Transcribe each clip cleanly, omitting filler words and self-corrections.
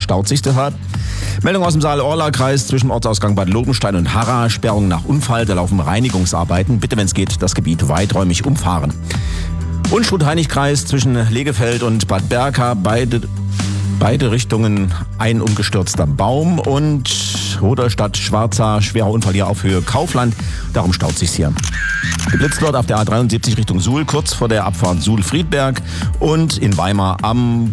staut sich deshalb. Meldung aus dem Saale-Orla-Kreis zwischen Ortsausgang Bad Lobenstein und Harra. Sperrung nach Unfall, da laufen Reinigungsarbeiten. Bitte, wenn es geht, das Gebiet weiträumig umfahren. Unstrut-Heinig-Kreis zwischen Legefeld und Bad Berka. Beide Richtungen ein umgestürzter Baum. Und Rudolstadt, Schwarza, schwerer Unfall hier auf Höhe Kaufland. Darum staut sich's hier. Geblitzt wird auf der A73 Richtung Suhl, kurz vor der Abfahrt Suhl-Friedberg. Und in Weimar am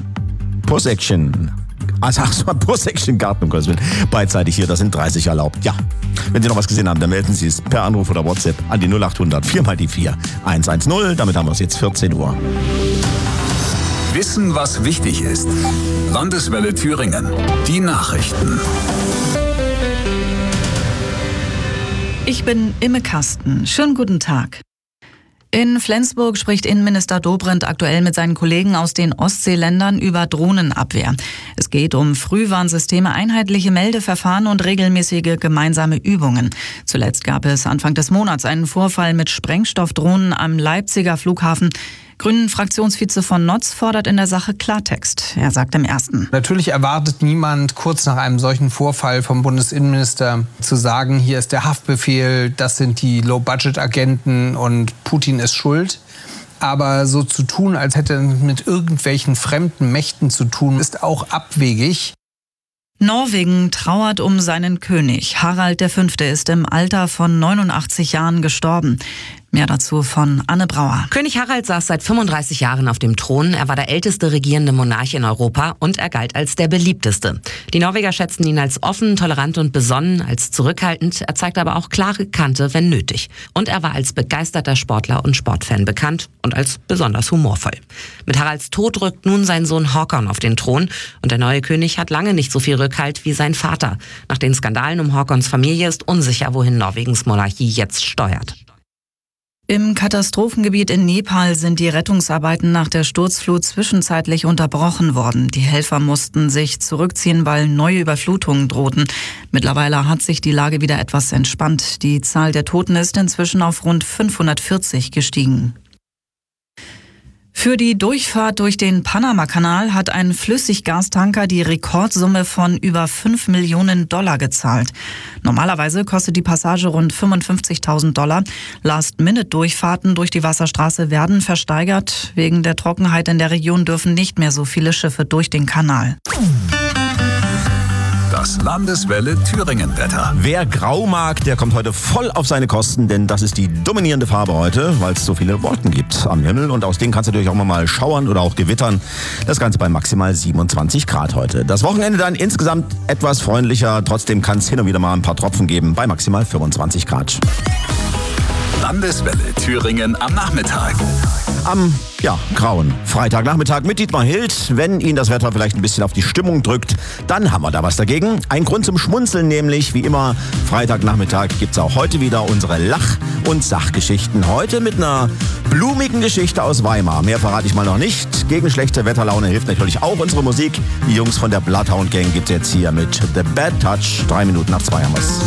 Pursection-Garten, um Gottes Willen. Beidseitig hier, das sind 30 erlaubt. Ja, wenn Sie noch was gesehen haben, dann melden Sie es per Anruf oder WhatsApp an die 0800 4x4 110. Damit haben wir es jetzt 14 Uhr. Wissen, was wichtig ist. Landeswelle Thüringen. Die Nachrichten. Ich bin Imme Kasten. Schönen guten Tag. In Flensburg spricht Innenminister Dobrindt aktuell mit seinen Kollegen aus den Ostseeländern über Drohnenabwehr. Es geht um Frühwarnsysteme, einheitliche Meldeverfahren und regelmäßige gemeinsame Übungen. Zuletzt gab es Anfang des Monats einen Vorfall mit Sprengstoffdrohnen am Leipziger Flughafen. Grünen-Fraktionsvize von Notz fordert in der Sache Klartext. Er sagt im Ersten: Natürlich erwartet niemand, kurz nach einem solchen Vorfall vom Bundesinnenminister zu sagen, hier ist der Haftbefehl, das sind die Low-Budget-Agenten und Putin ist schuld. Aber so zu tun, als hätte er mit irgendwelchen fremden Mächten zu tun, ist auch abwegig. Norwegen trauert um seinen König. Harald V. ist im Alter von 89 Jahren gestorben. Mehr dazu von Anne Brauer. König Harald saß seit 35 Jahren auf dem Thron. Er war der älteste regierende Monarch in Europa und er galt als der beliebteste. Die Norweger schätzten ihn als offen, tolerant und besonnen, als zurückhaltend. Er zeigte aber auch klare Kante, wenn nötig. Und er war als begeisterter Sportler und Sportfan bekannt und als besonders humorvoll. Mit Haralds Tod rückt nun sein Sohn Håkon auf den Thron. Und der neue König hat lange nicht so viel Rückhalt wie sein Vater. Nach den Skandalen um Håkons Familie ist unsicher, wohin Norwegens Monarchie jetzt steuert. Im Katastrophengebiet in Nepal sind die Rettungsarbeiten nach der Sturzflut zwischenzeitlich unterbrochen worden. Die Helfer mussten sich zurückziehen, weil neue Überflutungen drohten. Mittlerweile hat sich die Lage wieder etwas entspannt. Die Zahl der Toten ist inzwischen auf rund 540 gestiegen. Für die Durchfahrt durch den Panama-Kanal hat ein Flüssiggastanker die Rekordsumme von über $5 Millionen gezahlt. Normalerweise kostet die Passage rund $55.000. Last-Minute-Durchfahrten durch die Wasserstraße werden versteigert. Wegen der Trockenheit in der Region dürfen nicht mehr so viele Schiffe durch den Kanal. Das Landeswelle Thüringen-Wetter. Wer grau mag, der kommt heute voll auf seine Kosten, denn das ist die dominierende Farbe heute, weil es so viele Wolken gibt am Himmel. Und aus denen kannst du natürlich auch mal schauern oder auch gewittern. Das Ganze bei maximal 27 Grad heute. Das Wochenende dann insgesamt etwas freundlicher. Trotzdem kann es hin und wieder mal ein paar Tropfen geben bei maximal 25 Grad. Landeswelle Thüringen am Nachmittag. Am grauen Freitagnachmittag mit Dietmar Hild. Wenn Ihnen das Wetter vielleicht ein bisschen auf die Stimmung drückt, dann haben wir da was dagegen. Ein Grund zum Schmunzeln nämlich, wie immer, Freitagnachmittag gibt's auch heute wieder unsere Lach- und Sachgeschichten. Heute mit einer blumigen Geschichte aus Weimar. Mehr verrate ich mal noch nicht. Gegen schlechte Wetterlaune hilft natürlich auch unsere Musik. Die Jungs von der Bloodhound Gang gibt's jetzt hier mit The Bad Touch. 3 Minuten nach 2 haben wir's.